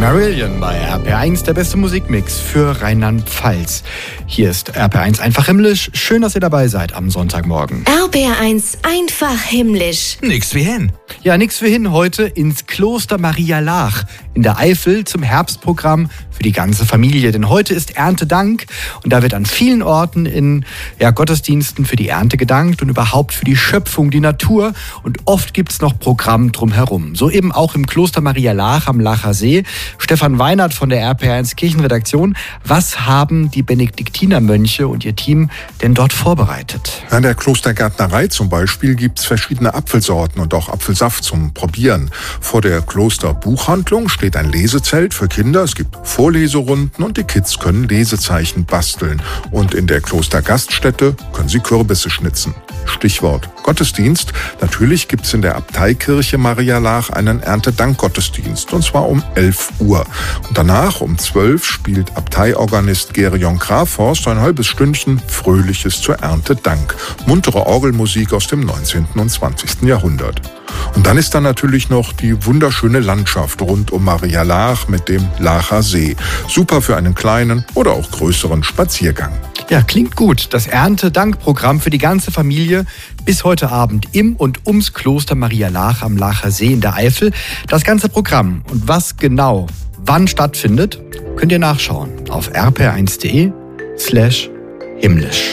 Marillion bei RPR1, der beste Musikmix für Rheinland-Pfalz. Hier ist RPR1 einfach himmlisch. Schön, dass ihr dabei seid am Sonntagmorgen. RPR1 einfach himmlisch. Nix wie hin. Ja, nix wie hin heute ins Kloster Maria Laach in der Eifel zum Herbstprogramm für die ganze Familie. Denn heute ist Erntedank und da wird an vielen Orten in Gottesdiensten für die Ernte gedankt und überhaupt für die Schöpfung, die Natur. Und oft gibt's noch Programm drumherum. So eben auch im Kloster Maria Laach am Laacher See. Stefan Weinert von der RPR1 Kirchenredaktion. Was haben die Benediktinermönche und ihr Team denn dort vorbereitet? An der Klostergärtnerei zum Beispiel gibt's verschiedene Apfelsorten und auch Apfelsaft zum Probieren. Vor der Klosterbuchhandlung steht ein Lesezelt für Kinder. Es gibt Vorleserunden und die Kids können Lesezeichen basteln. Und in der Klostergaststätte können sie Kürbisse schnitzen. Stichwort Gottesdienst. Natürlich gibt's in der Abteikirche Maria Laach einen Erntedankgottesdienst, und zwar um 11 Uhr. Und danach um 12 spielt Abteiorganist Gerion Grafhorst ein halbes Stündchen Fröhliches zur Erntedank. Muntere Orgelmusik aus dem 19. und 20. Jahrhundert. Und dann ist da natürlich noch die wunderschöne Landschaft rund um Maria Laach mit dem Laacher See. Super für einen kleinen oder auch größeren Spaziergang. Ja, klingt gut. Das Erntedankprogramm für die ganze Familie bis heute Abend im und ums Kloster Maria Laach am Laacher See in der Eifel. Das ganze Programm und was genau wann stattfindet, könnt ihr nachschauen auf rpr1.de/himmlisch.